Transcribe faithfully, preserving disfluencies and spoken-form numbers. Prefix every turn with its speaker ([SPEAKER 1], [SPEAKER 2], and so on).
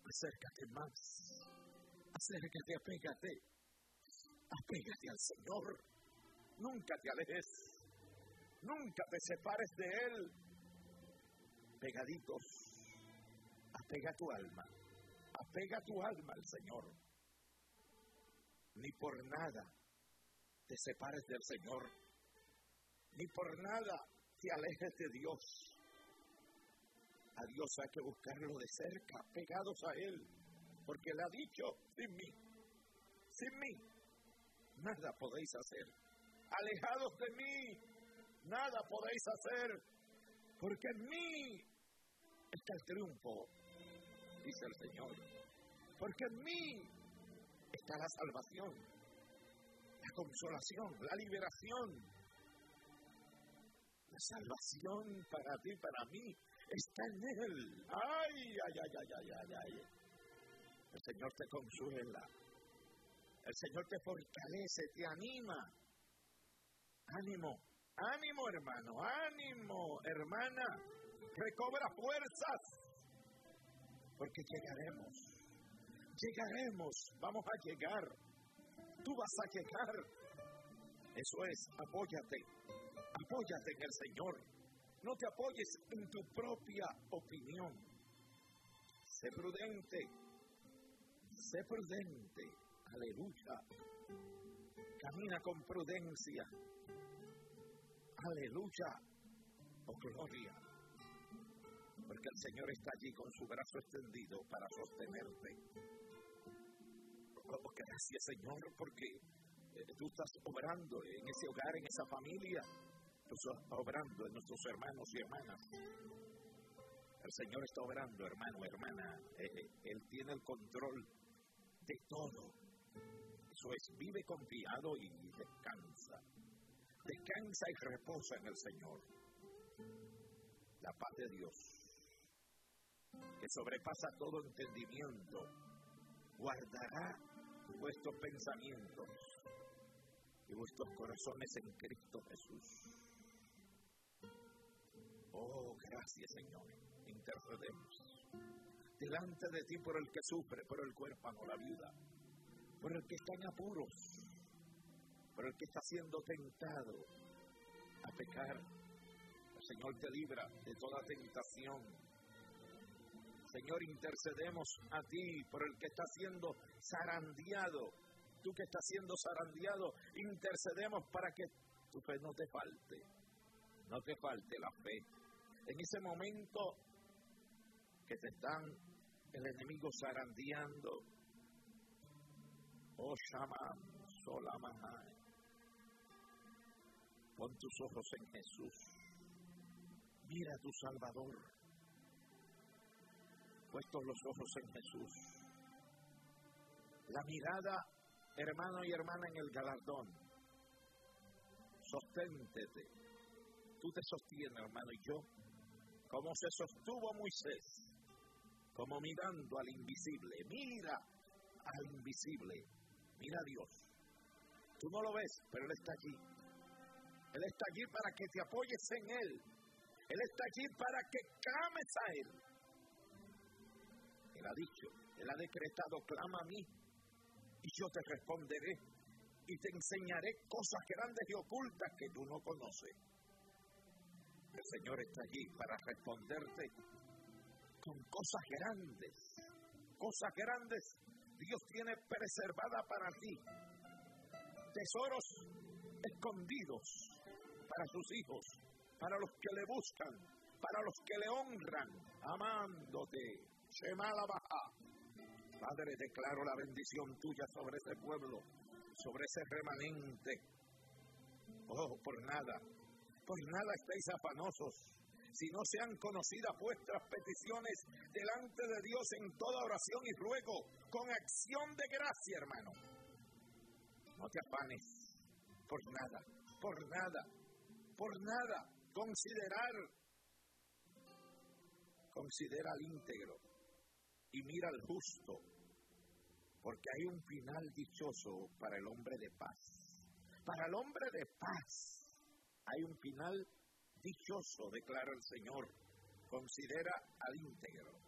[SPEAKER 1] Acércate más. Acércate, apégate. Apégate al Señor. Nunca te alejes. Nunca te separes de Él. Pegaditos. Apega tu alma. Apega tu alma al Señor. Ni por nada te separes del Señor. Ni por nada te alejes de Dios. A Dios hay que buscarlo de cerca, pegados a Él. Porque Él ha dicho, sin mí, sin mí, nada podéis hacer. Alejados de mí, nada podéis hacer. Porque en mí está el triunfo, dice el Señor. Porque en mí está la salvación, la consolación, la liberación. La salvación para ti, para mí, está en Él. Ay, ay, ay, ay, ay, ay, ay. El Señor te consuela. El Señor te fortalece, te anima. Ánimo, ánimo, hermano, ánimo, hermana. Recobra fuerzas. Porque llegaremos. Llegaremos, vamos a llegar. Tú vas a llegar. Eso es, apóyate. Apóyate en el Señor. No te apoyes en tu propia opinión. Sé prudente. Sé prudente. Aleluya. Camina con prudencia. Aleluya. Oh, gloria. Porque el Señor está allí con su brazo extendido para sostenerte. Oh, gracias, Señor, porque eh, tú estás obrando en ese hogar, en esa familia. Tú estás obrando en nuestros hermanos y hermanas. El Señor está obrando, hermano, hermana. Eh, Él tiene el control de todo. Eso es, vive confiado y descansa. Descansa y reposa en el Señor. La paz de Dios, que sobrepasa todo entendimiento, guardará vuestros pensamientos y vuestros corazones en Cristo Jesús. Oh, gracias, Señor. Intercedemos delante de ti por el que sufre, por el huérfano, la viuda, por el que está en apuros, por el que está siendo tentado a pecar. El Señor te libra de toda tentación. Señor, intercedemos a ti por el que está siendo zarandeado. Tú que estás siendo zarandeado, intercedemos para que tu fe no te falte. No te falte la fe. En ese momento que te están el enemigo zarandeando, oh Shama, Solamahai, pon tus ojos en Jesús. Mira a tu Salvador. Puestos los ojos en Jesús. La mirada, hermano y hermana, en el galardón. Sosténtete. Tú te sostienes, hermano, y yo, como se sostuvo Moisés, como mirando al invisible. Mira al invisible. Mira a Dios. Tú no lo ves, pero Él está allí. Él está allí para que te apoyes en Él. Él está allí para que clames a Él. Él ha dicho, Él ha decretado, clama a mí, y yo te responderé, y te enseñaré cosas grandes y ocultas que tú no conoces. El Señor está allí para responderte con cosas grandes, cosas grandes. Dios tiene preservada para ti tesoros escondidos para sus hijos, para los que le buscan, para los que le honran, amándote. Shema la baja. Padre, declaro la bendición tuya sobre ese pueblo, sobre ese remanente. Oh, por nada, por nada estéis afanosos, si no sean conocidas vuestras peticiones delante de Dios en toda oración y ruego, con acción de gracia, hermano. No te afanes, por nada, por nada, por nada. Considerar, considera al íntegro y mira al justo, porque hay un final dichoso para el hombre de paz. Para el hombre de paz hay un final dichoso, declara el Señor. Considera al íntegro.